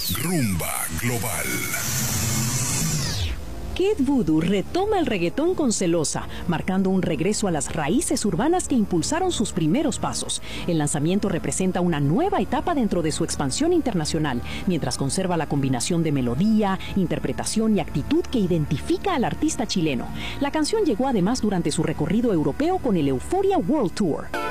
Rumba Global. Kid Voodoo retoma el reggaetón con Celosa, marcando un regreso a las raíces urbanas que impulsaron sus primeros pasos. El lanzamiento representa una nueva etapa dentro de su expansión internacional, mientras conserva la combinación de melodía, interpretación y actitud que identifica al artista chileno. La canción llegó además durante su recorrido europeo con el Euphoria World Tour.